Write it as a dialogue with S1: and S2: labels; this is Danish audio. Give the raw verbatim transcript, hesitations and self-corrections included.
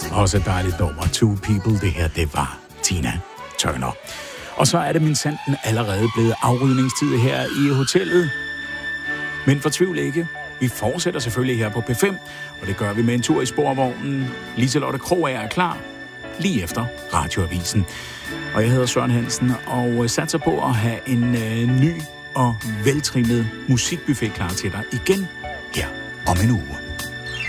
S1: Også dejligt nummer. Two People, det her, det var Tina Turner. Og så er det min sanden allerede blevet afrydningstid her i hotellet. Men fortvivl ikke. Vi fortsætter selvfølgelig her på P fem, og det gør vi med en tur i sporvognen. Liselotte Krogager er klar lige efter Radioavisen. Og jeg hedder Søren Hansen og satser på at have en øh, ny og veltrimmet musikbuffet klar til dig igen her om en uge.